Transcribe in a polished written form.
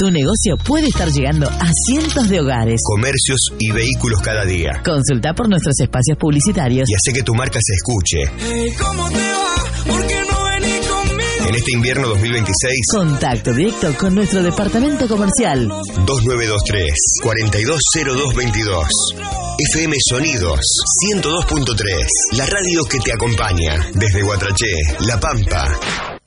Tu negocio puede estar llegando a cientos de hogares, comercios y vehículos cada día. Consulta por nuestros espacios publicitarios y hace que tu marca se escuche. Hey, ¿cómo te va? ¿Por qué no venís conmigo? En este invierno 2026, contacto directo con nuestro departamento comercial 2923-420222. FM Sonidos 102.3, la radio que te acompaña desde Guatraché, La Pampa.